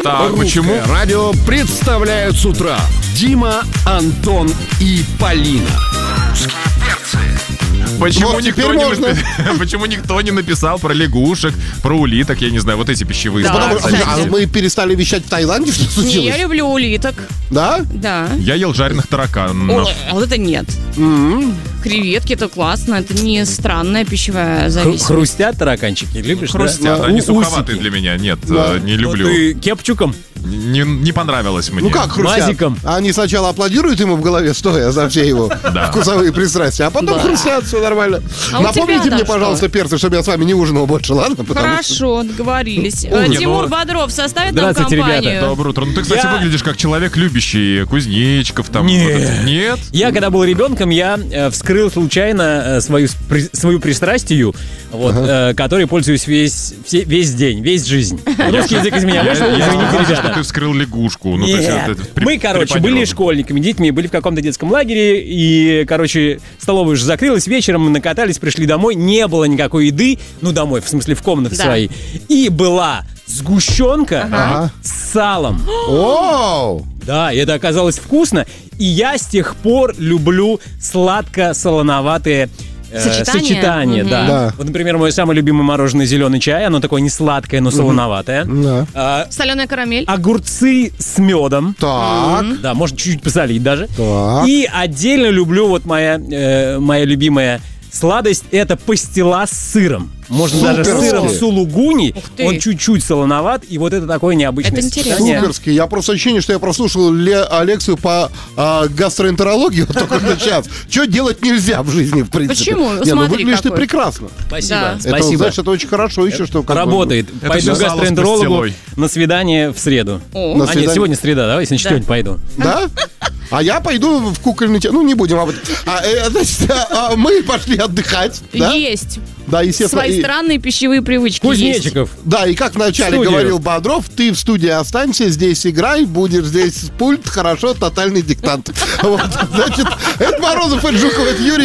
Так, почему? Радио представляют с утра Дима, Антон и Полина. Почему, Вот никто теперь не можно. Почему никто не написал про лягушек, про улиток, я не знаю, вот эти пищевые Да, злаки? кстати. А мы перестали вещать в Таиланде, что Не, случилось? я люблю улиток. Да? Да. Я ел жареных тараканов. Ой, а вот это нет. Креветки это классно, это не странная пищевая зависимость. Хрустят тараканчики, любишь, Хрустят, да? они Усики. суховатые для меня, нет, Да. не Ну, люблю. ты кепчуком? Не понравилось мне. Ну как хрустят? Мазиком. Они сначала аплодируют ему в голове, стоя за все его Да. вкусовые пристрастия, а потом хрустят, все нормально. А у Напомните тебя, мне, да, пожалуйста, что? перцы, чтобы я с вами не ужинал больше, ладно? Потому что- Хорошо, договорились. Не, Тимур ну- Бодров составит нам Здравствуйте, ребята. компанию? Доброе утро. Ну ты, кстати, Я- выглядишь как человек, любящий кузнечиков там. Нет. вот это. Нет? Я, когда был ребенком, я вскрыл случайно свою пристрастию, вот, которой пользуюсь весь день, весь жизнь. Русский язык из меня вышел, извините, Что ты ребята. вскрыл лягушку. Ну, то есть Нет. это Мы, короче, были трепанировано. школьниками, детьми, были в каком-то детском лагере, и, короче, столовая уже закрылась, вечером мы накатались, пришли домой, не было никакой еды, ну, домой, в смысле, в комнаты Да. свои, и была сгущенка Ага. с салом. Оу! Да, и это оказалось вкусно, и я с тех пор люблю сладко-солоноватые Сочетания? да. Да. Вот, например, мой самый любимый мороженое зеленый чай, оно такое не сладкое, но солоноватое. Да. Соленая карамель. Огурцы с медом. Так. Да, можно чуть-чуть посолить даже. Так. И отдельно люблю вот моя любимая сладость — это пастила с сыром. Можно даже с Суперски. сыром сулугуни. ты. Он чуть-чуть солоноват, и вот это такое необычное Это интересно. сочетание. Суперский. Я просто ощущение, что я прослушал лекцию по гастроэнтерологии вот только на час. Что делать нельзя в жизни, в принципе. Почему? Не, ну Смотри выглядишь ты какой. прекрасно. Спасибо, Да. Это, спасибо. знаешь, это очень хорошо еще, что... как бы, Работает. Это Пойду всё к сало с гастроэнтерологу пастилой. на свидание в среду. О. На А нет, свидание. сегодня среда, давай, если не четверть, пойду. Да? А я пойду в кукольный театр. Ну, не будем об этом. Значит, мы пошли отдыхать. Да? Есть. Да, естественно. Свои и- странные пищевые привычки есть. Кузнечиков. Да, и как вначале Студию. говорил Бодров, ты в студии останься, здесь играй, будешь здесь пульт, хорошо, тотальный диктант. Вот, значит, это Морозов, это Жуков, это Юрий